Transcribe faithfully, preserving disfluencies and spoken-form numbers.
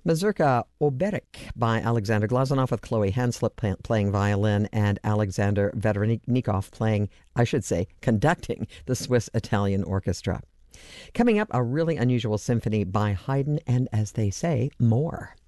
Mazurka Oberek by Alexander Glazunov with Chloe Hanslip pay- playing violin and Alexander Veternikov playing, I should say, conducting the Swiss-Italian Orchestra. Coming up, a really unusual symphony by Haydn and, as they say, more.